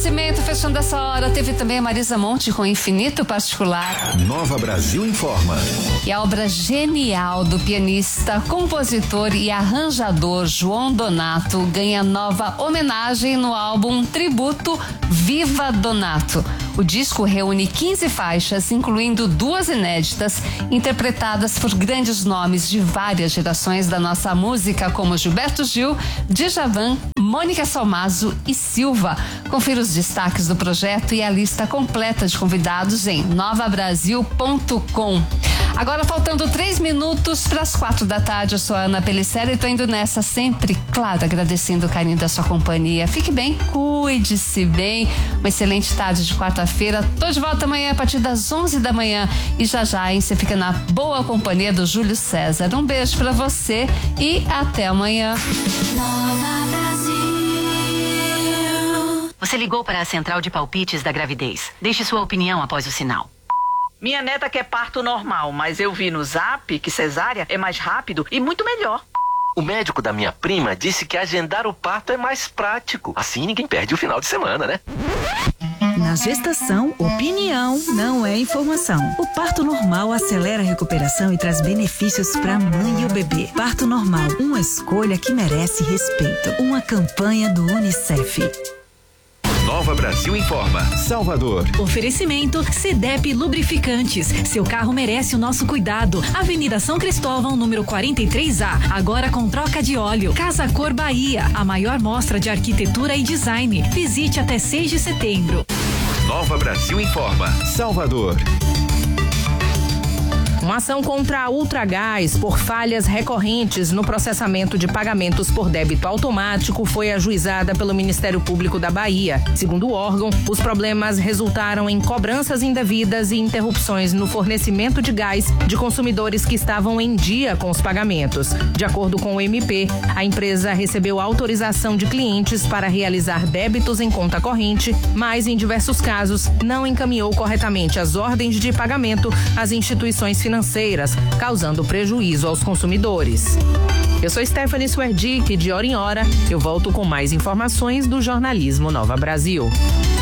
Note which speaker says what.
Speaker 1: Nascimento, fechando essa hora. Teve também a Marisa Monte com Infinito Particular.
Speaker 2: Nova Brasil informa.
Speaker 1: E a obra genial do pianista, compositor e arranjador João Donato ganha nova homenagem no álbum tributo Viva Donato. O disco reúne 15 faixas, incluindo 2 inéditas, interpretadas por grandes nomes de várias gerações da nossa música, como Gilberto Gil, Djavan, Mônica Salmazo e Silva. Confira os destaques do projeto e a lista completa de convidados em novabrasil.com. Agora, faltando 3 minutos para as 4 da tarde, eu sou a Ana Pellicer e tô indo nessa sempre, claro, agradecendo o carinho da sua companhia. Fique bem, cuide-se bem. Uma excelente tarde de quarta-feira. Tô de volta amanhã a partir das 11 da manhã e já, hein, você fica na boa companhia do Júlio César. Um beijo para você e até amanhã.
Speaker 3: Você ligou para a central de palpites da gravidez. Deixe sua opinião após o sinal.
Speaker 4: Minha neta quer parto normal, mas eu vi no Zap que cesárea é mais rápido e muito melhor.
Speaker 5: O médico da minha prima disse que agendar o parto é mais prático. Assim ninguém perde o final de semana, né?
Speaker 6: Na gestação, opinião não é informação. O parto normal acelera a recuperação e traz benefícios para a mãe e o bebê. Parto normal, uma escolha que merece respeito. Uma campanha do Unicef.
Speaker 2: Nova Brasil informa. Salvador.
Speaker 7: Oferecimento CDEP Lubrificantes. Seu carro merece o nosso cuidado. Avenida São Cristóvão, número 43A. Agora com troca de óleo. Casa Cor Bahia. A maior mostra de arquitetura e design. Visite até 6 de setembro.
Speaker 2: Nova Brasil informa. Salvador.
Speaker 8: Uma ação contra a Ultragás por falhas recorrentes no processamento de pagamentos por débito automático foi ajuizada pelo Ministério Público da Bahia. Segundo o órgão, os problemas resultaram em cobranças indevidas e interrupções no fornecimento de gás de consumidores que estavam em dia com os pagamentos. De acordo com o MP, a empresa recebeu autorização de clientes para realizar débitos em conta corrente, mas em diversos casos não encaminhou corretamente as ordens de pagamento às instituições financeiras, causando prejuízo aos consumidores. Eu sou Stephanie Swerdick e de hora em hora eu volto com mais informações do jornalismo Nova Brasil.